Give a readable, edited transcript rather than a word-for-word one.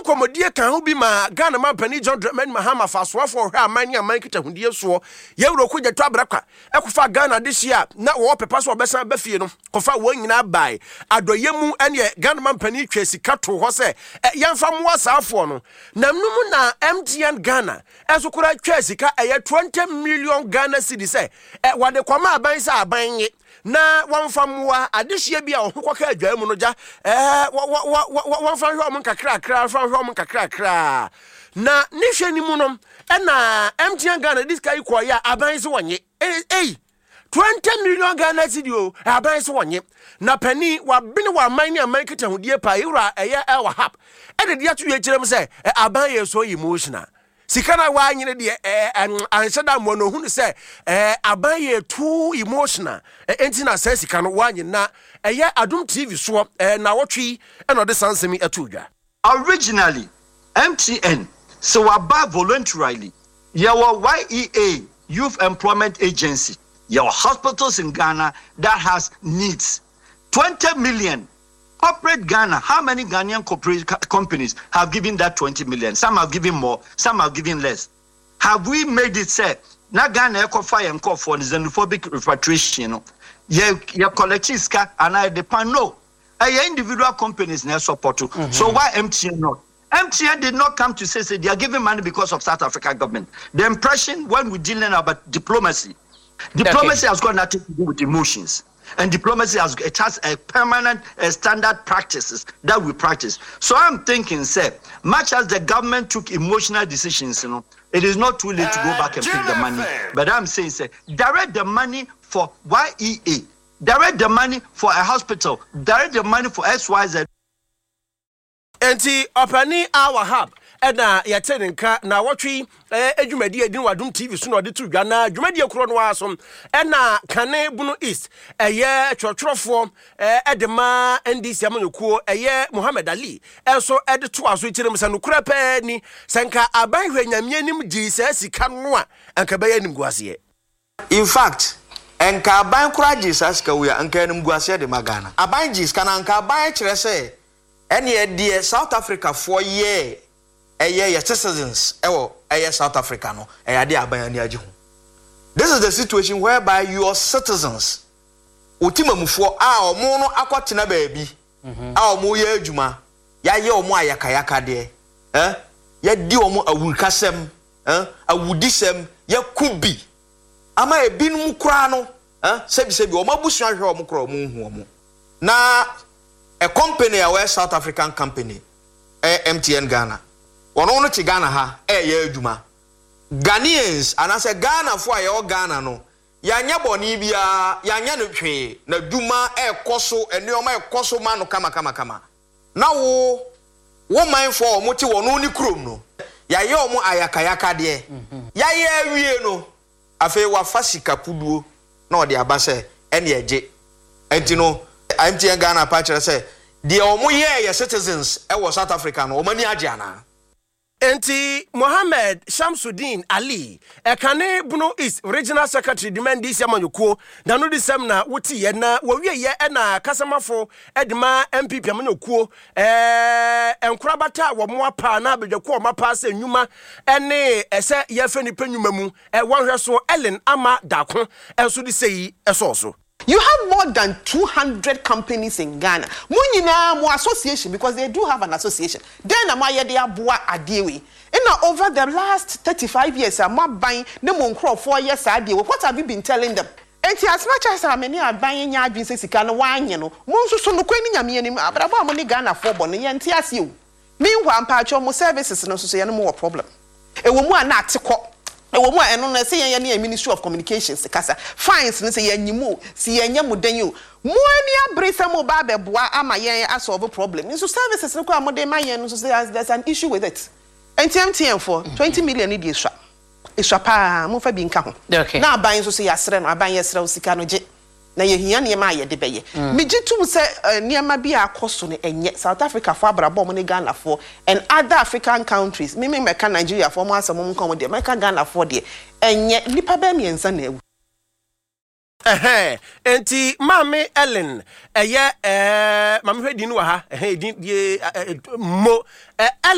komodie kan ho bi ma Ghana man pani John Dramani Mahama fasoafo hwe amani kita hundie so ye wuro ko gyeto abrakwa ekofa Ghana de hia na wo pepa so obesan ba fie no kofa wo nyina bai adoyemu ene Ghana man pani twa sika to ho se yemfa mo asafo no namnum na MTN Ghana eso kura twa sika 20 million Ghana cedis wade kwama aban sa aban ye na wamfamwa adehye bia ohokwa adwa mu no ja wamfam hwe om kakra na nihwe ni mu no na MTN Ghana this guy ko ya aban se wonye 20 million Ghana cedi o aban se wonye na pani wa bene wa man ni aman kita hodie pa ewura ewa hap de dia to ye kirem se aban ye so emotional sikana wa nyine de anshada mo no hunu se abaye too emotional enti na se sikano wa nyine na Adum TV so na wotwi no de sansemi atudwa. Originally MTN so waba voluntarily your YEA Youth Employment Agency your hospitals in Ghana that has needs 20 million. Corporate Ghana, how many Ghanaian companies have given that 20 million? Some have given more, some have given less. Have we made it say, na Ghana eco fire and call for xenophobic repatriation? Your collective ska and I depend no. Individual companies na support. So why MTN not? MTN did not come to say they are giving money because of South Africa government. The impression when we're dealing about diplomacy has got nothing to do with emotions. And diplomacy has a permanent standard practices that we practice. So I'm thinking, say, much as the government took emotional decisions, it is not too late to go back and pick the money. But I'm saying, say, direct the money for YEA, direct the money for a hospital, direct the money for XYZ. Enti opani our hub. Ena yate nka na wotwi adwumadi adin Adum TV so no de to dwa na adwumadi akro no asom ena kane bunu east twotworofo edema NDC amanyekuo Muhammad Ali enso ede to aso kirem se no kura pa ni senka aban hwanyamye nim gisa sika no a anka baye nim guase. In fact enka aban kura gisa sika wo ya anka nim guase de magana aban gisa kana anka aban kire se ene de South Africa for year your citizens South Africa no this is the situation whereby your citizens utimamufo omo no akwatena baabi omo ye adwuma ya ye omo ayakayaka de ya di omo awunkasem awudisem ya kubi ama ebinum kura no sebi omo abusu ahwe omo kura omo hu omo na a company a South African company MTN Ghana ono no ti Ghana ha ye adwuma Ghanaians anase Ghana fo aye Ghana no yanya boni bia yanya no hwe na dwuma ekoso enioma ekoso ma no kama na wo man fo mo ti wono ni krom no yaye omo ayakayaka de yaye awie no afi wa fasika puduo na ode abase ene eje enti no MTN Ghana pa kire se de omo ye citizens South Africa no omani age ana. Enti Mohammed Shamsuddin Ali ekane Bunu East Regional Secretary demand this amanyuko na no disem na wuti ye na wawie ye na kasamafo edima MPP amanyuko enkurabata wo mo apa na abedwako o mapa se nyuma ene ese ye fe ni panyuma mu wonhwe so Ellen Ama Dako enso di sei eso. You have more than 200 companies in Ghana. Munyina mo association because they do have an association. Then amaya de aboa adewe. Over the last 35 years, I'm buying the Moncro 4 years adewe. What have you been telling them? And as much as how many are buying your business, you can wine, Monso so no queen yammy, but about money Ghana for bonny and tears you. Meanwhile, patch almost services no so no more problem. A woman not to call. Ewo and on say any Ministry of Communications kasa fines no say yanyimu si yanyamu danyu mo ani abresa mo ba beboa ama yen asolve problem so services no kwa mo dey mayen no so say there's an issue with it MTN for 20 million e dey swa pa mo fa bi nka ho na aban so say yasre no aban yasre usika no je na yehia ne ma ye de beye megitum say niema bi akoso no enye South Africa for abrabo mo ne Ghana for and other African countries me meka Nigeria for mo asem mo nkom de meka Ghana for de enye nipa ba miensa na ewu enti mame Ellen mame hwedi no ha din mo